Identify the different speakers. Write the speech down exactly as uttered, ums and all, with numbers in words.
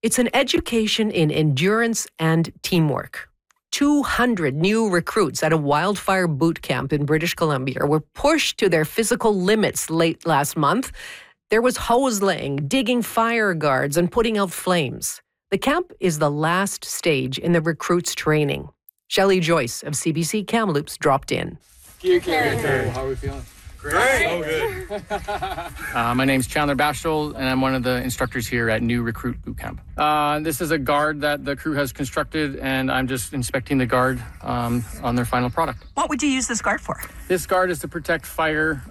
Speaker 1: It's an education in endurance and teamwork. two hundred new recruits at a wildfire boot camp in British Columbia were pushed to their physical limits late last month. There was hose laying, digging fire guards, and putting out flames. The camp is the last stage in the recruits' training. Shelley Joyce of C B C Kamloops dropped in.
Speaker 2: How are we feeling?
Speaker 3: Great. So good. uh, my name's Chandler Bashel, and I'm one of the instructors here at New Recruit Boot Camp. Uh, this is a guard that the crew has constructed, and I'm just inspecting the guard um, on their final product.
Speaker 4: What would you use this guard for?
Speaker 3: This guard is to protect fire